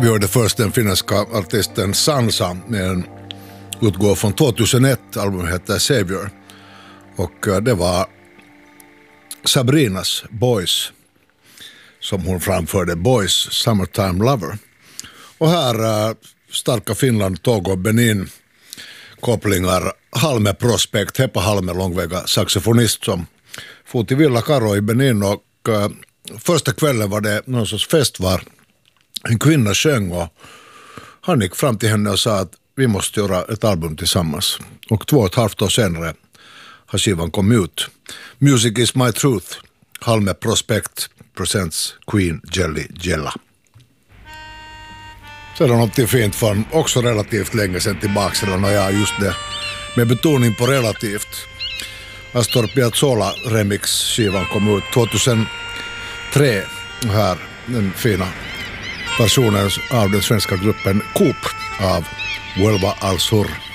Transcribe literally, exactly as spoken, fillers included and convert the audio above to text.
Vi hörde först den finländska artisten Sansa med en utgåva från tjugohundraett, albumet heter Savior. Och det var Sabrinas Boys som hon framförde, Boys Summertime Lover. Och här starka Finland, Togo och Benin kopplingar. Halme Prospect, Heppa Halme, långväga saxofonist som for till Villa Karo i Benin, och uh, första kvällen var det någon sorts fest var en kvinna sjöng, och han gick fram till henne och sa att vi måste göra ett album tillsammans. Och två och ett halvt år senare har skivan kommit ut. Music is my truth. Halme Prospect presents Queen Jelly Jella. Så är det något fint från också relativt länge sedan tillbaka, eller ja, just det, med betoning på relativt. Astor Piazzolla remix-skivan kom ut tjugohundratre, och här den fina versionen av den svenska gruppen Coop av Huelva al Sur.